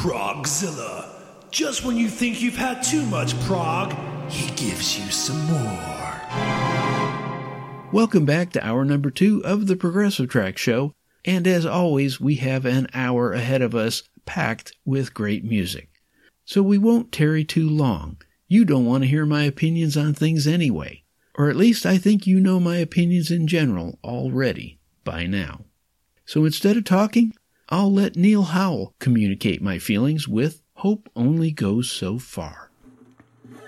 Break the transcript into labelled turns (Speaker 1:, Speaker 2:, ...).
Speaker 1: Progzilla. Just when you think you've had too much prog, he gives you some more.
Speaker 2: Welcome back to hour number 2 of the Progressive Track Show, and as always, we have an hour ahead of us packed with great music. So we won't tarry too long. You don't want to hear my opinions on things anyway, or at least I think you know my opinions in general already by now. So instead of talking, I'll let Neil Howell communicate my feelings with Hope Only Goes So Far.